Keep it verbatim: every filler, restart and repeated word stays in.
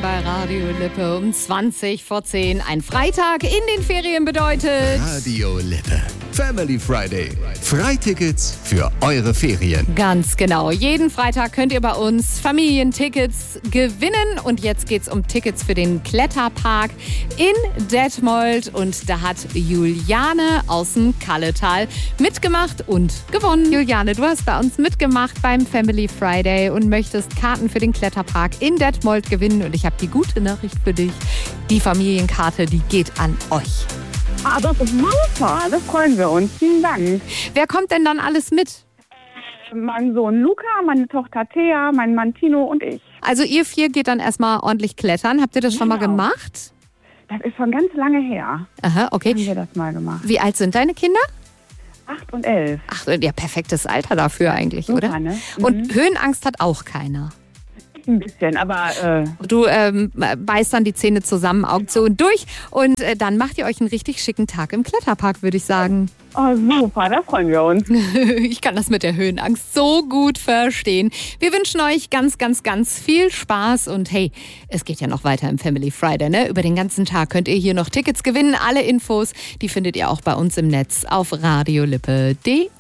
bei Radio Lippe um zwanzig vor zehn. Ein Freitag in den Ferien bedeutet... Radio Lippe. Family Friday. Freitickets für eure Ferien. Ganz genau. Jeden Freitag könnt ihr bei uns Familientickets gewinnen. Und jetzt geht's um Tickets für den Kletterpark in Detmold. Und da hat Juliane aus dem Kalletal mitgemacht und gewonnen. Juliane, du hast bei uns mitgemacht beim Family Friday und möchtest Karten für den Kletterpark in Detmold gewinnen. Und ich habe die gute Nachricht für dich. Die Familienkarte, die geht an euch. Ah, das ist super. Das freuen wir uns. Vielen Dank. Wer kommt denn dann alles mit? Mein Sohn Luca, meine Tochter Thea, mein Mann Tino und ich. Also ihr vier geht dann erstmal ordentlich klettern. Habt ihr das schon mal Genau. gemacht? Das ist schon ganz lange her. Aha, okay. Haben wir das mal gemacht. Wie alt sind deine Kinder? Acht und elf. Ach, ja, perfektes Alter dafür eigentlich, Super, oder? ne? Und Mhm. Höhenangst hat auch keiner. Ein bisschen, aber äh, Du ähm, beißt dann die Zähne zusammen, Augen zu und durch. Und äh, dann macht ihr euch einen richtig schicken Tag im Kletterpark, würde ich sagen. oh, super, da freuen wir uns. Ich kann das mit der Höhenangst so gut verstehen. Wir wünschen euch ganz, ganz, ganz viel Spaß. Und hey, es geht ja noch weiter im Family Friday, ne? Über den ganzen Tag könnt ihr hier noch Tickets gewinnen. Alle Infos, die findet ihr auch bei uns im Netz auf radiolippe punkt de.